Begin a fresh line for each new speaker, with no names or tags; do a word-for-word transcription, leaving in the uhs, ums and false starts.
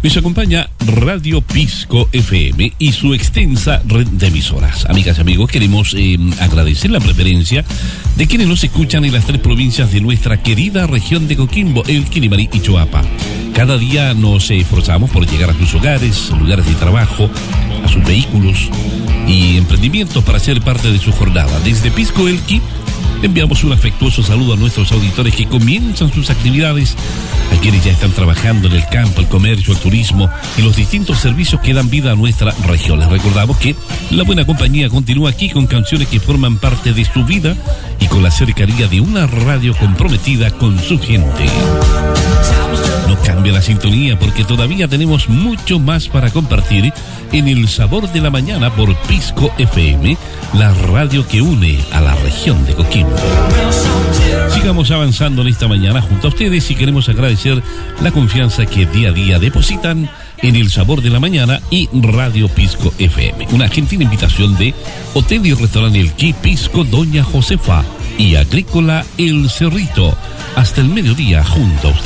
Les acompaña Radio Pisco F M y su extensa red de emisoras. Amigas y amigos, queremos eh, agradecer la preferencia de quienes nos escuchan en las tres provincias de nuestra querida región de Coquimbo, El Quilimarí y Choapa. Cada día nos esforzamos por llegar a sus hogares, lugares de trabajo, a sus vehículos y emprendimientos para ser parte de su jornada. Desde Pisco Elqui enviamos un afectuoso saludo a nuestros auditores que comienzan sus actividades, a quienes ya están trabajando en el campo, el comercio, el turismo y los distintos servicios que dan vida a nuestra región. Les recordamos que la buena compañía continúa aquí con canciones que forman parte de su vida y con la cercanía de una radio comprometida con su gente. No cambia la sintonía porque todavía tenemos mucho más para compartir en El Sabor de la Mañana por Pisco F M, la radio que une a la región de Coquimbo. Sigamos avanzando en esta mañana junto a ustedes y queremos agradecer la confianza que día a día depositan en El Sabor de la Mañana y Radio Pisco F M. Una gentil invitación de Hotel y Restaurante Elqui Pisco Doña Josefa y Agrícola El Cerrito. Hasta el mediodía junto a ustedes.